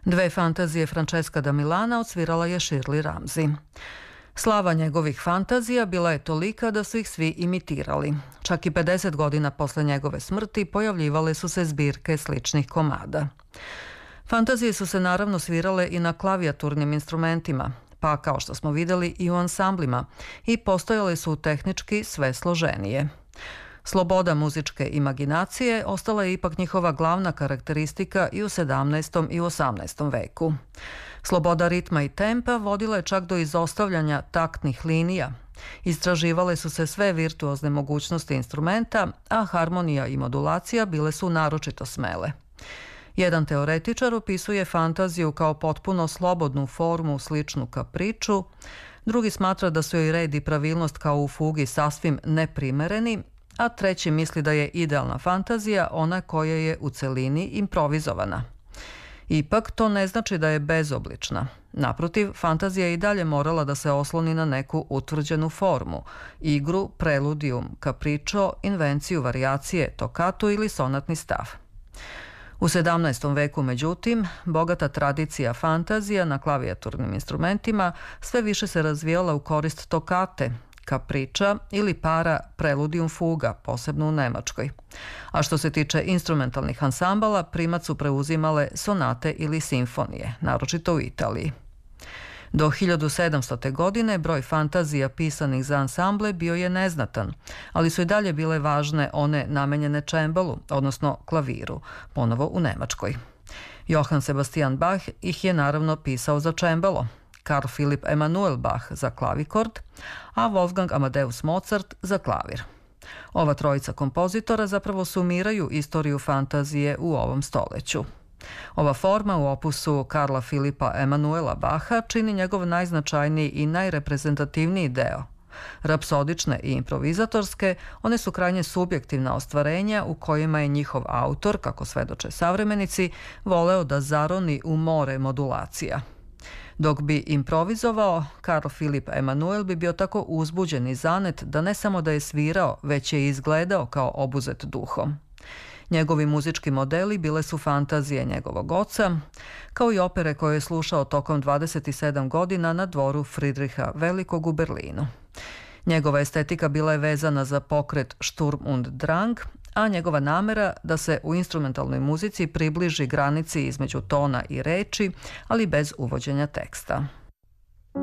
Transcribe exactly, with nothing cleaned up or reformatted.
Dve fantazije Francesca da Milana odsvirala je Shirley Ramsey. Slava njegovih fantazija bila je tolika da su ih svi imitirali. Čak i pedeset godina posle njegove smrti pojavljivale su se zbirke sličnih komada. Fantazije su se naravno svirale i na klavijaturnim instrumentima, pa kao što smo videli i u ansamblima, i postojale su tehnički sve složenije. Sloboda muzičke imaginacije ostala je ipak njihova glavna karakteristika i u sedamnaestom i u osamnaestom veku. Sloboda ritma i tempa vodila je čak do izostavljanja taktnih linija. Istraživale su se sve virtuozne mogućnosti instrumenta, a harmonija i modulacija bile su naročito smele. Jedan teoretičar opisuje fantaziju kao potpuno slobodnu formu sličnu kapriču, drugi smatra da su joj red i pravilnost kao u fugi sasvim neprimereni, a treći misli da je idealna fantazija ona koja je u celini improvizovana. Ipak, to ne znači da je bezoblična. Naprotiv, fantazija je i dalje morala da se osloni na neku utvrđenu formu, igru, preludijum, kapričo, invenciju, varijacije, tokatu ili sonatni stav. U sedamnaestom veku, međutim, bogata tradicija fantazija na klavijaturnim instrumentima sve više se razvijala u korist tokate, kapriča ili para preludijum fuga, posebno u Nemačkoj. A što se tiče instrumentalnih ansambala, primat su preuzimale sonate ili simfonije, naročito u Italiji. Do hiljadu sedamstote. godine broj fantazija pisanih za ansamble bio je neznatan, ali su i dalje bile važne one namenjene čembalu, odnosno klaviru, ponovo u Nemačkoj. Johann Sebastian Bach ih je naravno pisao za čembalo, Karl Philipp Emanuel Bach za klavikord, a Wolfgang Amadeus Mozart za klavir. Ova trojica kompozitora zapravo sumiraju istoriju fantazije u ovom stoleću. Ova forma u opusu Karla Filipa Emanuela Bacha čini njegov najznačajniji i najreprezentativniji deo. Rapsodične i improvizatorske, one su krajnje subjektivna ostvarenja u kojima je njihov autor, kako svedoče savremenici, voleo da zaroni u more modulacija. Dok bi improvizovao, Karl Philipp Emanuel bi bio tako uzbuđen i zanet da ne samo da je svirao, već je izgledao kao obuzet duhom. Njegovi muzički modeli bile su fantazije njegovog oca, kao i opere koje je slušao tokom dvadeset sedam godina na dvoru Fridriha Velikog u Berlinu. Njegova estetika bila je vezana za pokret Sturm und Drang, a njegova namera da se u instrumentalnoj muzici približi granici između tona i reči, ali bez uvođenja teksta.